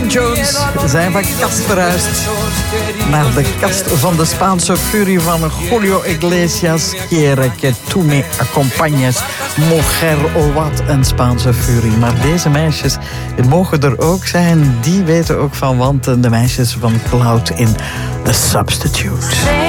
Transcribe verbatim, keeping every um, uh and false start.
Quincy Jones zijn van kast verhuisd naar de kast van de Spaanse furie van Julio Iglesias. Quiere que tú me acompañes, mujer, oh wat een Spaanse furie. Maar deze meisjes mogen er ook zijn. Die weten ook van, want de meisjes van Cloud in A Substitute.